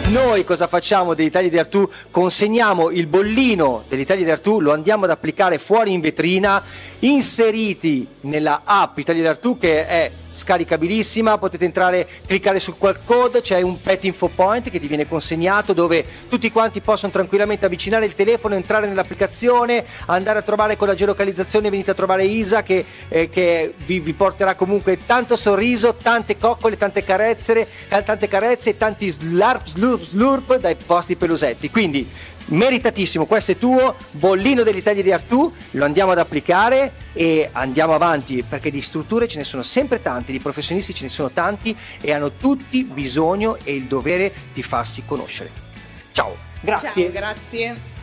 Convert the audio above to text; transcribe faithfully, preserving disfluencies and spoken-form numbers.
Noi cosa facciamo dell'Italia di Artù? Consegniamo il bollino dell'Italia di Artù, lo andiamo ad applicare fuori in vetrina, inseriti nella app Italia di Artù che è scaricabilissima, potete entrare, cliccare sul quel code, c'è un pet info point che ti viene consegnato dove tutti quanti possono tranquillamente avvicinare il telefono, entrare nell'applicazione, andare a trovare con la geolocalizzazione, venite a trovare Isa che, eh, che vi, vi porterà comunque tanto sorriso, tante coccole, tante carezze, tante carezze e tanti slurp slurp slurp dai vostri pelusetti. Quindi meritatissimo, questo è tuo, bollino dell'Italia di Artù, lo andiamo ad applicare e andiamo avanti perché di strutture ce ne sono sempre tanti, di professionisti ce ne sono tanti e hanno tutti bisogno e il dovere di farsi conoscere. Ciao, grazie. Ciao, grazie.